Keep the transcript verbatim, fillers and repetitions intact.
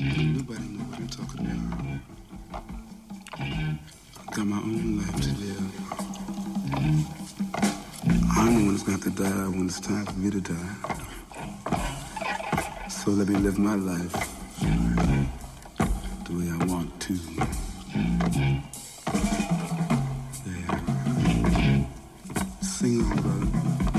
Nobody know what I'm talking about. I got my own life to live. I'm the one that's got to die when it's time for me to die. So let me live my life the way I want to.